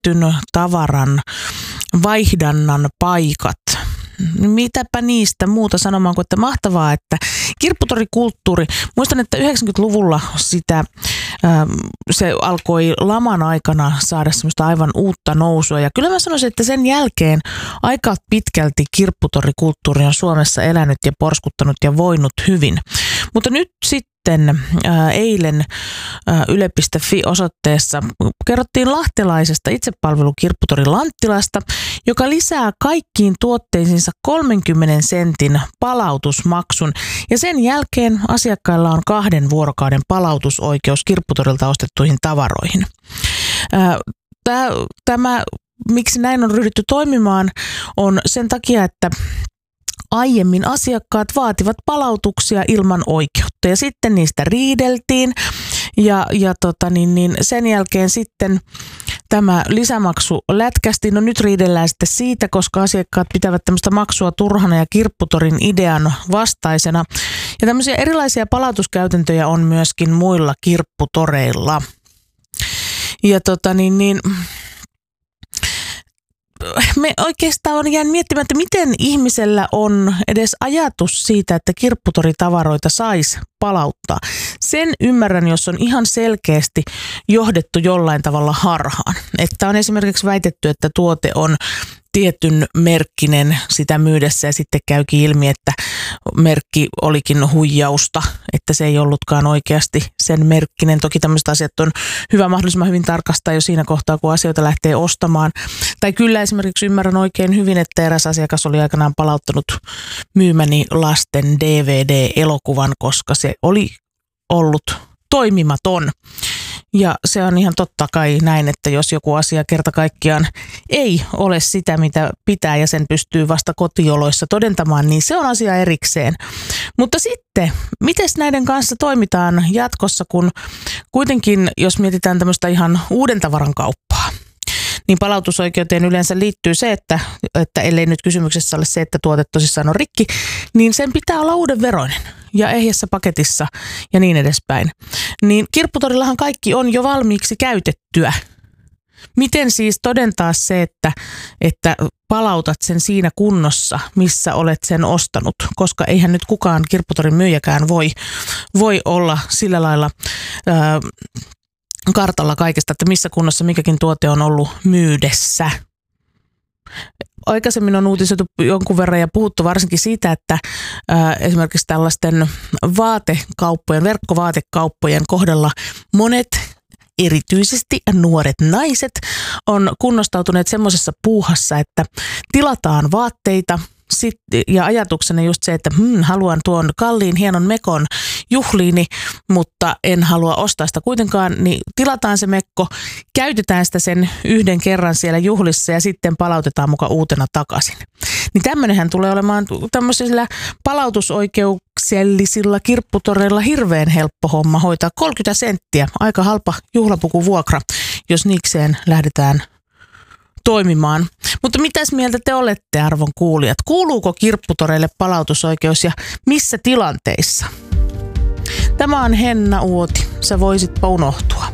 tietyn tavaran vaihdannan paikat. Mitäpä niistä muuta sanomaan kuin, että mahtavaa, että kirpputorikulttuuri, muistan, että 90-luvulla se alkoi laman aikana saada semmoista aivan uutta nousua. Ja kyllä mä sanoisin, että sen jälkeen aika pitkälti kirpputorikulttuuri on Suomessa elänyt ja porskuttanut ja voinut hyvin. Mutta nyt sitten eilen yle.fi-osoitteessa kerrottiin lahtelaisesta itsepalvelukirpputori Lanttilasta, joka lisää kaikkiin tuotteisiinsa 30 sentin palautusmaksun. Ja sen jälkeen asiakkailla on 2 vuorokauden palautusoikeus kirpputorilta ostettuihin tavaroihin. Tämä, miksi näin on ryhdytty toimimaan, on sen takia, että aiemmin asiakkaat vaativat palautuksia ilman oikeutta ja sitten niistä riideltiin ja sen jälkeen sitten tämä lisämaksu lätkästi. No nyt riidellään sitten siitä, koska asiakkaat pitävät tämmöistä maksua turhana ja kirpputorin idean vastaisena. Ja tämmöisiä erilaisia palautuskäytäntöjä on myöskin muilla kirpputoreilla. Ja me oikeastaan jään miettimään, että miten ihmisellä on edes ajatus siitä, että kirpputoritavaroita saisi palauttaa. Sen ymmärrän, jos on ihan selkeästi johdettu jollain tavalla harhaan. Että on esimerkiksi väitetty, että tuote on tietyn merkkinen sitä myydessä ja sitten käykin ilmi, että merkki olikin huijausta, että se ei ollutkaan oikeasti sen merkkinen. Toki tämmöiset asiat on hyvä mahdollisimman hyvin tarkastaa jo siinä kohtaa, kun asioita lähtee ostamaan. Tai kyllä esimerkiksi ymmärrän oikein hyvin, että eräs asiakas oli aikanaan palauttanut myymäni lasten DVD-elokuvan, koska se oli ollut toimimaton. Ja se on ihan totta kai näin, että jos joku asia kerta kaikkiaan ei ole sitä, mitä pitää ja sen pystyy vasta kotioloissa todentamaan, niin se on asia erikseen. Mutta sitten, miten näiden kanssa toimitaan jatkossa, kun kuitenkin, jos mietitään tämmöistä ihan uuden tavaran kauppaa, niin palautusoikeuteen yleensä liittyy se, että ellei nyt kysymyksessä ole se, että tuote tosissaan on rikki, niin sen pitää olla uuden veroinen ja ehjässä paketissa ja niin edespäin. Niin kirpputorillahan kaikki on jo valmiiksi käytettyä. Miten siis todentaa se, että palautat sen siinä kunnossa, missä olet sen ostanut, koska eihän nyt kukaan kirpputorin myyjäkään voi olla sillä lailla kartalla kaikesta, että missä kunnossa mikäkin tuote on ollut myydessä. Aikaisemmin on uutisoitu jonkun verran ja puhuttu varsinkin siitä, että esimerkiksi tällaisten verkkovaatekaupojen kohdalla monet, erityisesti nuoret naiset, on kunnostautuneet semmoisessa puuhassa, että tilataan vaatteita ja ajatuksena just se, että haluan tuon kalliin hienon mekon juhliini, mutta en halua ostaa sitä kuitenkaan, niin tilataan se mekko, käytetään sitä sen yhden kerran siellä juhlissa ja sitten palautetaan muka uutena takaisin. Niin tämmöinenhän tulee olemaan tämmöisillä palautusoikeuksellisilla kirpputoreilla hirveän helppo homma hoitaa. 30 senttiä, aika halpa juhlapukuvuokra, jos niikseen lähdetään toimimaan. Mutta mitäs mieltä te olette, arvon kuulijat? Kuuluuko kirpputoreille palautusoikeus ja missä tilanteissa? Tämä on Henna Uoti. Sä voisitpa unohtua.